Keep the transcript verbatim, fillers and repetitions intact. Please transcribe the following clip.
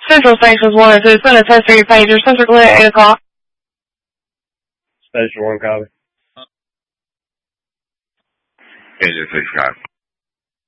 Central Stations one, so send a test for your pager. Central clear at eight o'clock. Station one, copy. Engine six, copy.